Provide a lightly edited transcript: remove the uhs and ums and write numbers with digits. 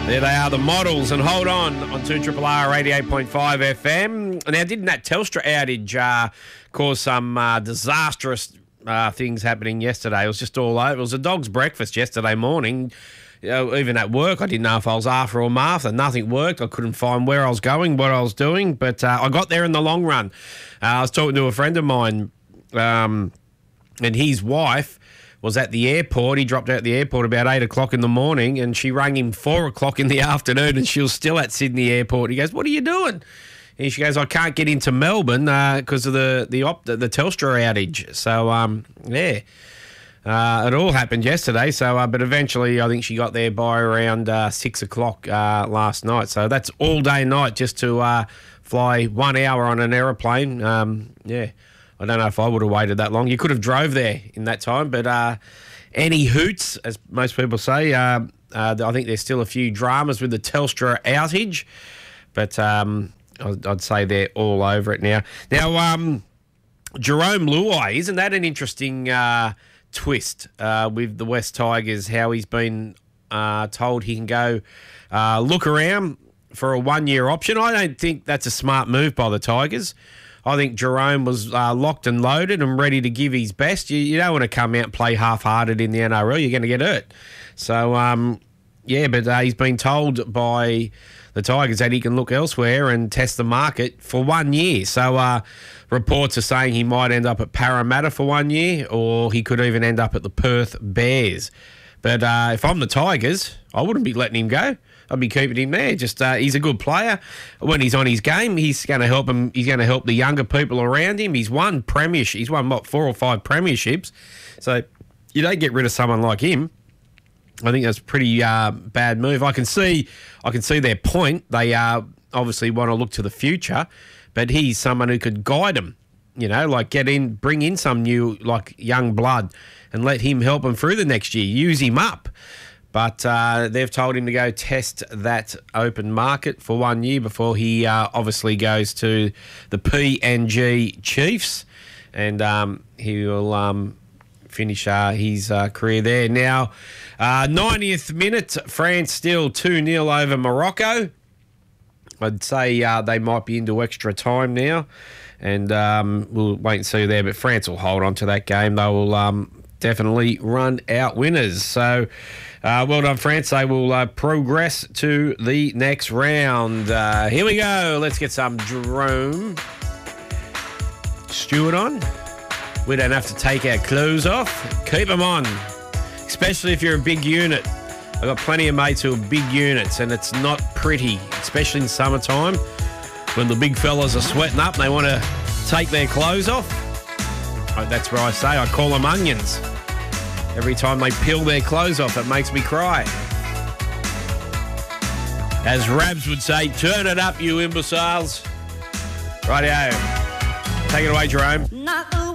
There they are, the Models, and hold on 2RRR 88.5 FM. Now, didn't that Telstra outage cause some disastrous things happening yesterday? It was just all over. It was a dog's breakfast yesterday morning. You know, even at work, I didn't know if I was Arthur or Martha. Nothing worked. I couldn't find where I was going, what I was doing, but I got there in the long run. I was talking to a friend of mine, and his wife was at the airport. He dropped out at the airport about 8 o'clock in the morning, and she rang him 4 o'clock in the afternoon, and she was still at Sydney Airport. He goes, "What are you doing?" And she goes, "I can't get into Melbourne because of the Telstra outage." So, it all happened yesterday. So, but eventually, I think she got there by around 6 o'clock last night. So that's all day night just to fly 1 hour on an aeroplane. I don't know if I would have waited that long. You could have drove there in that time, but any hoots, as most people say. I think there's still a few dramas with the Telstra outage, but I'd say they're all over it now. Now, Jerome Luai, isn't that an interesting twist with the West Tigers, how he's been told he can go look around for a one-year option? I don't think that's a smart move by the Tigers. I think Jerome was locked and loaded and ready to give his best. You don't want to come out and play half-hearted in the NRL. You're going to get hurt. So, but he's been told by the Tigers that he can look elsewhere and test the market for 1 year. So, reports are saying he might end up at Parramatta for 1 year, or he could even end up at the Perth Bears. But if I'm the Tigers, I wouldn't be letting him go. I'd be keeping him there. Just he's a good player. When he's on his game, he's going to help him. He's going to help the younger people around him. He's won premiership. He's won 4 or 5 premierships. So you don't get rid of someone like him. I think that's a pretty bad move. I can see their point. They obviously want to look to the future, but he's someone who could guide them. You know, like bring in some new young blood, and let him help them through the next year. Use him up. But they've told him to go test that open market for 1 year before he obviously goes to the PNG Chiefs, and he will finish his career there. Now, 90th minute, France still 2-0 over Morocco. I'd say they might be into extra time now, and we'll wait and see there. But France will hold on to that game. They will definitely run out winners. So, well done, France. They will progress to the next round. Here we go. Let's get some Jerome Stewart on. We don't have to take our clothes off. Keep them on, especially if you're a big unit. I've got plenty of mates who are big units, and it's not pretty, especially in summertime when the big fellas are sweating up and they want to take their clothes off. That's where I say I call them onions. Every time they peel their clothes off, it makes me cry. As Rabs would say, turn it up, you imbeciles. Rightio. Take it away, Jerome.